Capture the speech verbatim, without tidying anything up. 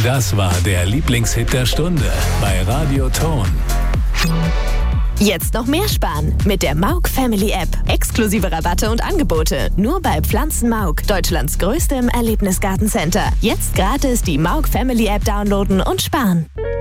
Das war der Lieblingshit der Stunde bei Radio Ton. Jetzt noch mehr sparen mit der Mauk Family App. Exklusive Rabatte und Angebote nur bei Pflanzen Mauk, Deutschlands größtem Erlebnisgartencenter. Jetzt gratis die Mauk Family App downloaden und sparen.